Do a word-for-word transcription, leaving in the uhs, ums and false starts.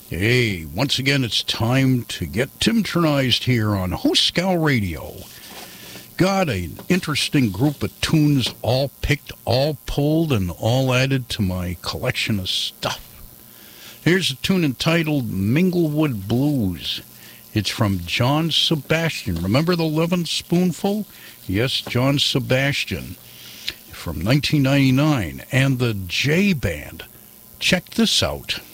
Hey, once again, it's time to get Timtronized here on Host Scow Radio. Got an interesting group of tunes, all picked, all pulled, and all added to my collection of stuff. Here's a tune entitled Minglewood Blues. It's from John Sebastian. Remember the Lovin' Spoonful? Yes, John Sebastian from nineteen ninety-nine. And the J Band. Check this out.